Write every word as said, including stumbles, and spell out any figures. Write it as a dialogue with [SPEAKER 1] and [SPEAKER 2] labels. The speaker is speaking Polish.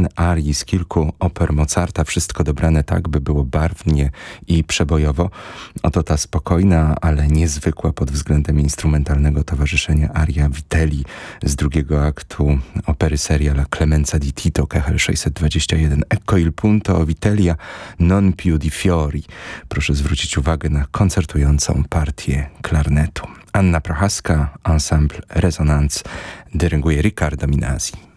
[SPEAKER 1] arii z kilku oper Mozarta, wszystko dobrane tak, by było barwnie i przebojowo. Oto ta spokojna, ale niezwykła pod względem instrumentalnego towarzyszenia aria Vitelli z drugiego aktu opery seria La Clemenza di Tito, K H L sześćset dwadzieścia jeden. Ecco il punto Vitellia non più di fiori. Proszę zwrócić uwagę na koncertującą partię klarnetu. Anna Prochaska, ensemble Resonance, dyryguje Riccardo Minasi.